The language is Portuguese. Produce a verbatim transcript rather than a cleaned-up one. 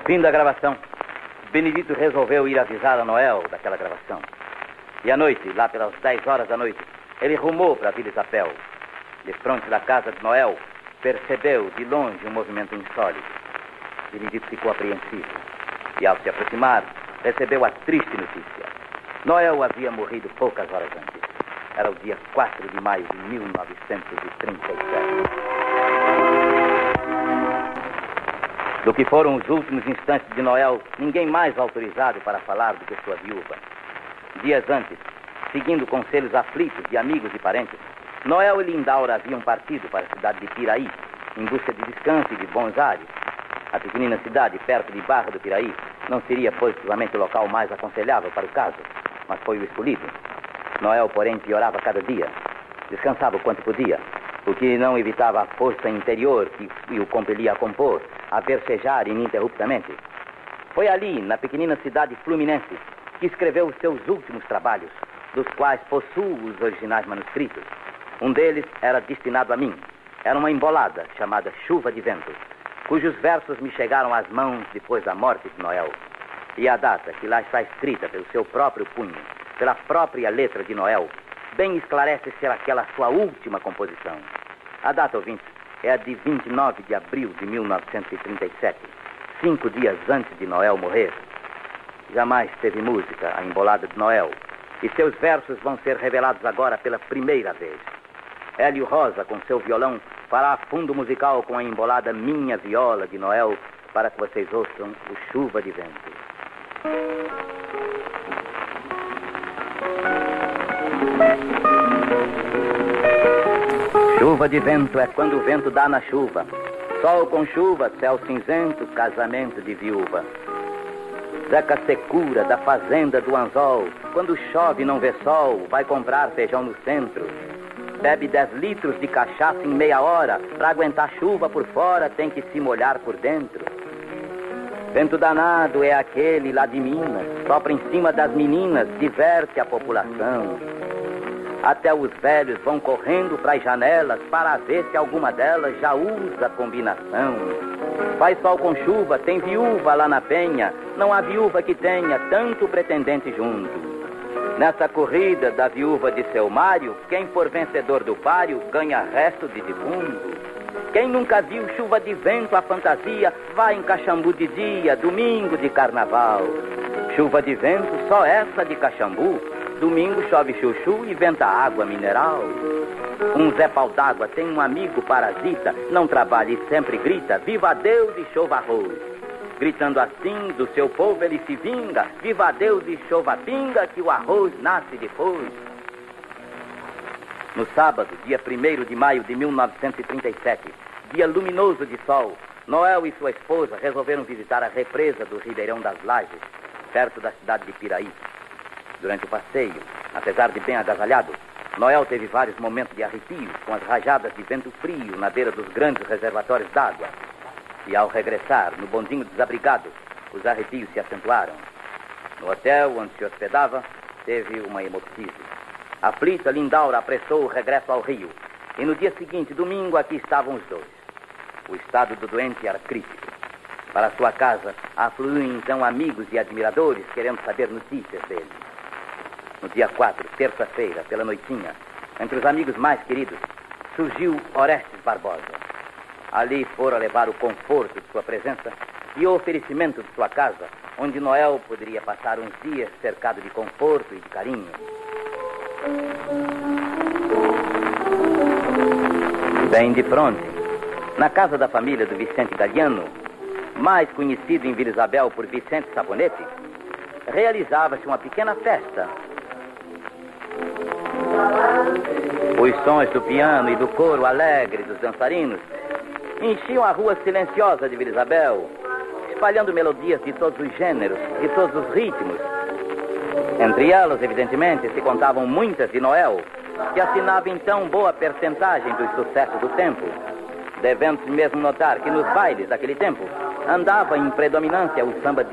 Fim da gravação. Benedito resolveu ir avisar a Noel daquela gravação. E à noite, lá pelas dez horas da noite, ele rumou para a Vila Isabel. De frente da casa de Noel, percebeu de longe um movimento insólito. Benedito ficou apreensivo. E ao se aproximar, recebeu a triste notícia. Noel havia morrido poucas horas antes. Era o dia quatro de maio de mil novecentos e trinta e sete. Do que foram os últimos instantes de Noel, ninguém mais autorizado para falar do que sua viúva. Dias antes, seguindo conselhos aflitos de amigos e parentes, Noel e Lindaura haviam partido para a cidade de Piraí, em busca de descanso e de bons ares. A pequenina cidade, perto de Barra do Piraí, não seria positivamente o local mais aconselhável para o caso, mas foi o escolhido. Noel, porém, piorava cada dia. Descansava o quanto podia, o que não evitava a força interior que o compelia a compor, a versejar ininterruptamente. Foi ali, na pequenina cidade fluminense, que escreveu os seus últimos trabalhos, dos quais possuo os originais manuscritos. Um deles era destinado a mim. Era uma embolada chamada Chuva de Vento, cujos versos me chegaram às mãos depois da morte de Noel. E a data que lá está escrita pelo seu próprio punho, pela própria letra de Noel, bem esclarece ser aquela sua última composição. A data, ouvintes, é a de vinte e nove de abril de mil novecentos e trinta e sete, cinco dias antes de Noel morrer. Jamais teve música a embolada de Noel, e seus versos vão ser revelados agora pela primeira vez. Hélio Rosa, com seu violão, fará fundo musical com a embolada Minha Viola de Noel, para que vocês ouçam o Chuva de Vento. Chuva de vento é quando o vento dá na chuva. Sol com chuva, céu cinzento, casamento de viúva. Zeca Secura, da fazenda do anzol, quando chove e não vê sol, vai comprar feijão no centro. Bebe dez litros de cachaça em meia hora, pra aguentar chuva por fora tem que se molhar por dentro. Vento danado é aquele lá de Minas, sopra em cima das meninas, diverte a população. Até os velhos vão correndo para as janelas para ver se alguma delas já usa combinação. Faz sol com chuva, tem viúva lá na penha, não há viúva que tenha tanto pretendente junto. Nessa corrida da viúva de seu Mário, quem for vencedor do páreo ganha resto de defunto. Quem nunca viu chuva de vento a fantasia, vai em Caxambu de dia, domingo de carnaval. Chuva de vento, só essa de Caxambu, domingo chove chuchu e venta água mineral. Um Zé Pau d'Água tem um amigo parasita, não trabalha e sempre grita, viva Deus e chova arroz. Gritando assim, do seu povo ele se vinga, viva Deus e chova pinga, que o arroz nasce depois. No sábado, dia primeiro de maio de mil novecentos e trinta e sete, dia luminoso de sol, Noel e sua esposa resolveram visitar a represa do Ribeirão das Lajes, perto da cidade de Piraí. Durante o passeio, apesar de bem agasalhado, Noel teve vários momentos de arrepios com as rajadas de vento frio na beira dos grandes reservatórios d'água. E ao regressar, no bondinho desabrigado, os arrepios se acentuaram. No hotel onde se hospedava, teve uma hemoptise. Aflita, Lindaura apressou o regresso ao Rio. E no dia seguinte, domingo, aqui estavam os dois. O estado do doente era crítico. Para sua casa, afluíam então amigos e admiradores querendo saber notícias dele. No dia quatro, terça-feira, pela noitinha, entre os amigos mais queridos, surgiu Orestes Barbosa. Ali fora levar o conforto de sua presença e o oferecimento de sua casa, onde Noel poderia passar uns dias cercado de conforto e de carinho. Bem de fronte, na casa da família do Vicente Galiano, mais conhecido em Vila Isabel por Vicente Sabonete, realizava-se uma pequena festa. Os sons do piano e do coro alegre dos dançarinos enchiam a rua silenciosa de Vila Isabel, espalhando melodias de todos os gêneros, de todos os ritmos. Entre elas, evidentemente, se contavam muitas de Noel, que assinava então boa percentagem dos sucessos do tempo. Devendo-se mesmo notar que nos bailes daquele tempo andava em predominância o samba